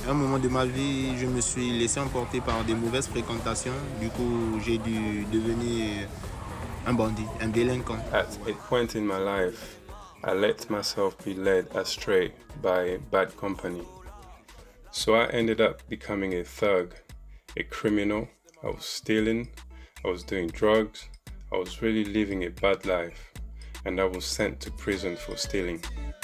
un moment de ma vie, je me suis laissé emporter par des mauvaises fréquentations. Du coup, j'ai dû devenir un bandit, un délinquant. At a point in my life, I let myself be led astray by bad company. So I ended up becoming a thug, a criminal. I was stealing, I was doing drugs, I was really living a bad life, and I was sent to prison for stealing.